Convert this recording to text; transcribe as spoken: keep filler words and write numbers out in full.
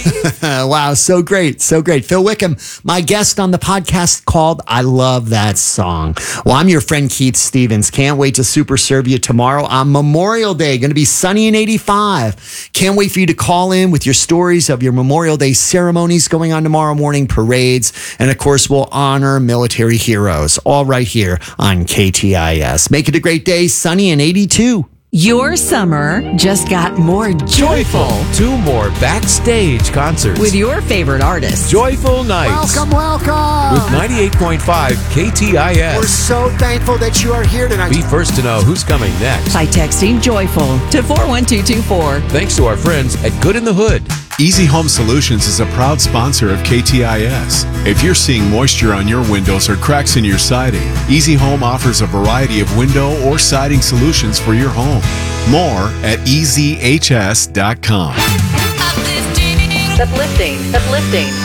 Wow, so great, so great. Phil Wickham, my guest on the podcast called I Love That Song. Well, I'm your friend Keith Stevens. Can't wait to super serve you tomorrow on Memorial Day. Going to be sunny and eighty-five. Can't wait for you to call in with your stories of your Memorial Day ceremonies going on tomorrow morning, parades, and of course, we'll honor military heroes, all right here on K T I S. Make it a great day, sunny and eighty-two. Your summer just got more joyful Two more backstage concerts with your favorite artists. Joyful Nights Welcome, welcome. with ninety-eight point five K T I We're S. so thankful that you are here tonight. Be first to know who's coming next. By texting joyful to four one two two four. Thanks to our friends at Good in the Hood. Easy Home Solutions is a proud sponsor of K T I S. If you're seeing moisture on your windows or cracks in your siding, Easy Home offers a variety of window or siding solutions for your home. More at easy h s dot com. Uplifting, uplifting, uplifting.